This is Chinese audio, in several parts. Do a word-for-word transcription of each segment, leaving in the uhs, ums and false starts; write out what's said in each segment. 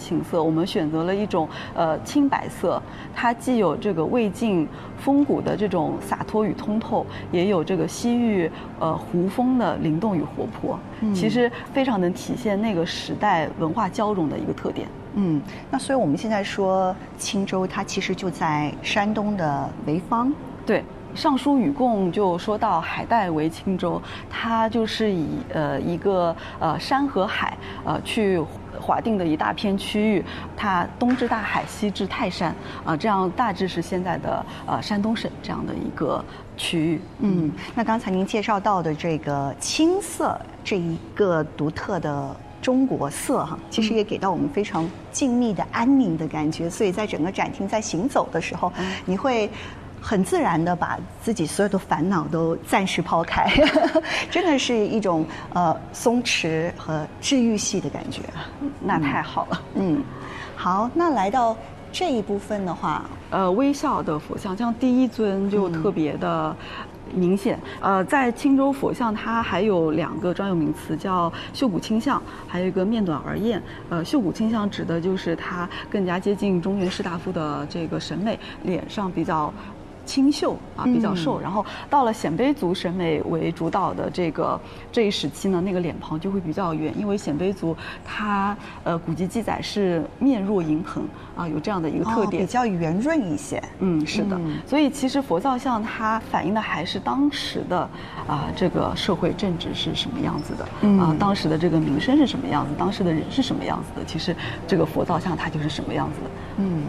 情色，我们选择了一种呃青白色，它既有这个魏晋风骨的这种洒脱与通透，也有这个西域呃胡风的灵动与活泼，嗯、其实非常能体现那个时代文化交融的一个特点。 嗯，那所以我们现在说青州，它其实就在山东的潍坊。 对。尚书禹贡就说到海带为青州，它就是以呃一个呃山和海呃去划定的一大片区域，它东至大海，西至泰山啊、呃，这样大致是现在的呃山东省这样的一个区域。 嗯，那刚才您介绍到的这个青色这一个独特的中国色哈，其实也给到我们非常静谧的安宁的感觉，所以在整个展厅在行走的时候，嗯、你会很自然的把自己所有的烦恼都暂时抛开，真的是一种呃松弛和治愈系的感觉。 那太好了。 嗯，好，那来到这一部分的话， 呃，微笑的佛像，像第一尊就特别的明显。嗯、呃，在青州佛像，它还有两个专有名词，叫秀骨清像，还有一个面短而艳。呃，秀骨清像指的就是它更加接近中原士大夫的这个审美，脸上比较清秀啊，比较瘦。嗯、然后到了鲜卑族审美为主导的这个这一时期呢，那个脸庞就会比较圆，因为鲜卑族它呃古籍记载是面若银盆啊，有这样的一个特点， 哦、比较圆润一些。 嗯，是的。嗯、所以其实佛造像它反映的还是当时的啊这个社会政治是什么样子的，嗯、啊当时的这个民生是什么样子，当时的人是什么样子的，其实这个佛造像它就是什么样子的。嗯。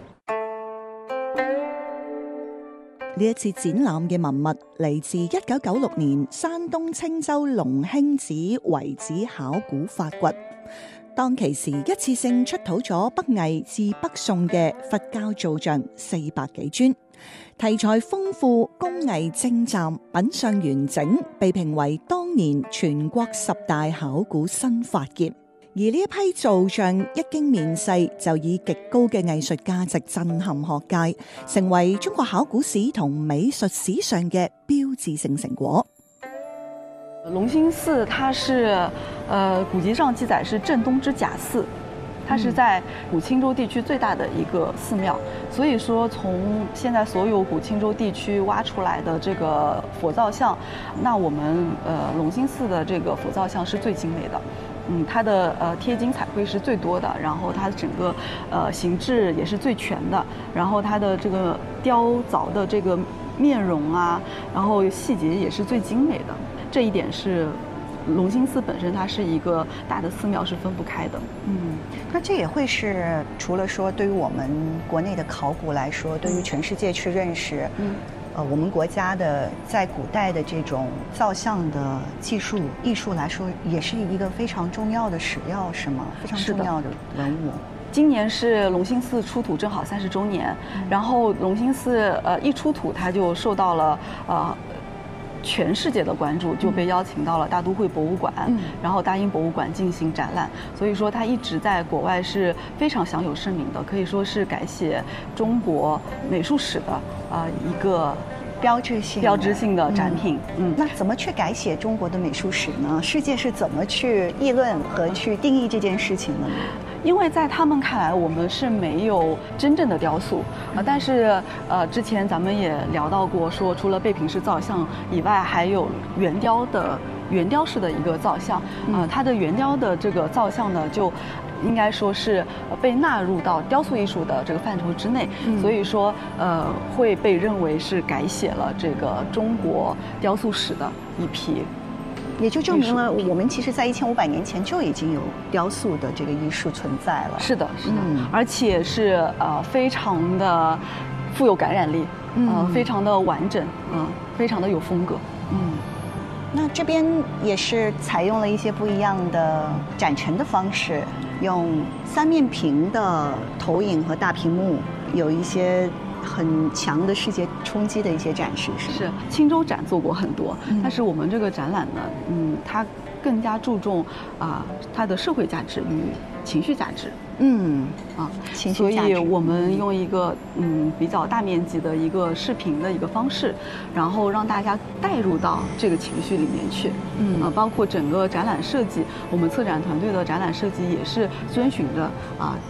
呢一次展覽嘅文物嚟自一九九六年山東青州龍興寺遺址考古發掘。當其時一次性出土咗北魏至北宋嘅佛教造像四百幾尊，題材豐富，工藝精湛，品相完整，被評為當年全國十大考古新發現。而呢一批造像一經面世，就以極高嘅藝術價值震撼學界，成為中國考古史同美術史上嘅標誌性成果。 龍興寺它是，呃，古籍上記載是鎮東之甲寺，它是在古青州地區最大的一個寺廟，所以說從現在所有古青州地區挖出來的這個佛造像，那我們呃龍興寺的這個佛造像是最精美的。嗯，它的呃貼金彩繪是最多的，然後它整個呃形制也是最全的，然後它的這個雕鑿的這個面容啊，然後細節也是最精美的。這一點是龍興寺本身它是一個大的寺廟，是分不開的。 嗯，那這也會是除了說對於我們國內的考古來說，對於全世界去認識，嗯。呃，我們國家的在古代的這種造像的技術藝術來說，也是一個非常重要的史料，是嗎？非常重要的文物。 今年是龍興寺出土正好三十週年，嗯、然後龍興寺呃一出土，它就受到了呃全世界的關注，就被邀請到了大都會博物館，嗯、然後大英博物館進行展覽。所以說，它一直在國外是非常享有盛名的，可以說是改寫中國美術史的啊、呃、一個標誌性標誌性的展品。嗯， 嗯那怎麼去改寫中國的美術史呢？世界是怎麼去議論和去定義這件事情的呢？ 因為在他們看來，我們是沒有真正的雕塑啊、呃，但是呃，之前咱們也聊到過，說除了貝平式造像以外，還有圓雕的圓雕式的一個造像，呃，它的圓雕的這個造像呢，就應該說是被納入到雕塑藝術的這個範疇之內，嗯、所以說呃，會被認為是改寫了這個中國雕塑史的一批。 也就證明了我們其實在一千五百年前就已經有雕塑的這個藝術存在了。 是的，是的，嗯、而且是呃非常的富有感染力，嗯、呃，非常的完整，嗯、呃，非常的有風格。 嗯，那這邊也是採用了一些不一樣的展陳的方式，用三面屏的投影和大屏幕，有一些很強的世界衝擊的一些展示，是是青州展做過很多，嗯、但是我們這個展覽呢，嗯，它更加注重啊、呃、它的社會價值與情緒價值， 嗯啊， 情緒價值， 所以我們用一個嗯比較大面積的一個視頻的一個方式，然後讓大家帶入到這個情緒裡面去，嗯啊，包括整個展覽設計，我們策展團隊的展覽設計也是遵循着啊。